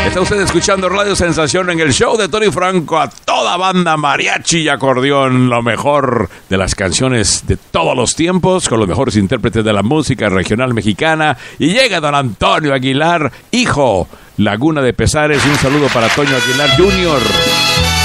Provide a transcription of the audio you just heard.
Está usted escuchando Radio Sensación en el show de Tony Franco, a toda banda, mariachi y acordeón, lo mejor de las canciones de todos los tiempos, con los mejores intérpretes de la música regional mexicana. Y llega don Antonio Aguilar, hijo, Laguna de Pesares. Un saludo para Toño Aguilar Jr.